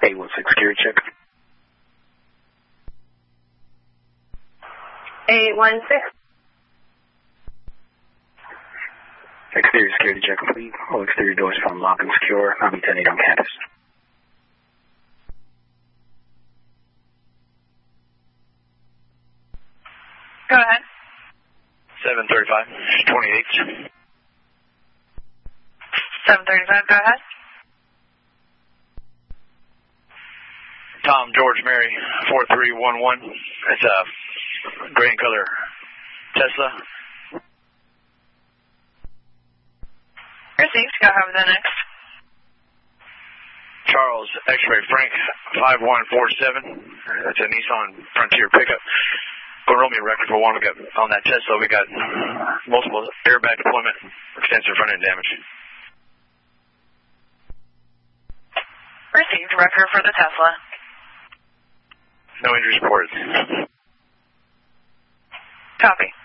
816 security check. 816. Exterior security check complete. All exterior doors found locked and secure. I'll be 10-8 on campus. Go ahead. 735, 28. 735, go ahead. Tom, George, Mary, 4311. It's a gray in color Tesla. Received. Go ahead with the next. Charles, X-ray Frank, 5147. That's a Nissan Frontier pickup. Go roll me a record for one. We got on that Tesla. We got multiple airbag deployment, extensive front end damage. Received. Record for the Tesla. No injuries reported. Copy.